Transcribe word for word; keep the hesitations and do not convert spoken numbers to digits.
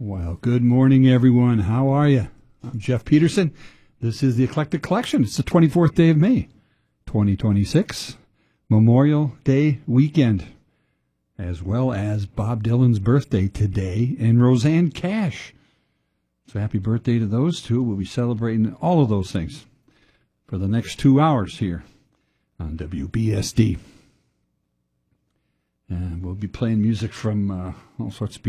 Well, good morning, everyone. How are you? I'm Jeff Peterson. This is the Eclectic Collection. It's the twenty-fourth day of May, twenty twenty-six, Memorial Day weekend, as well as Bob Dylan's birthday today and Roseanne Cash. So happy birthday to those two. We'll be celebrating all of those things for the next two hours here on W B S D. And we'll be playing music from uh, all sorts of people.